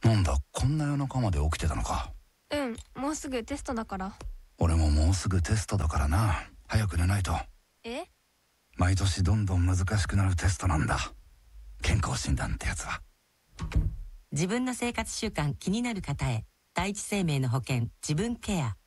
なんだ、こんな夜中まで起きてたのか。 うん、もうすぐテストだから。 俺ももうすぐテストだからな。早く寝ないと。 え？ 毎年どんどん難しくなるテストなんだ。健康診断ってやつは。 自分の生活習慣気になる方へ、第一生命の保険、自分ケア。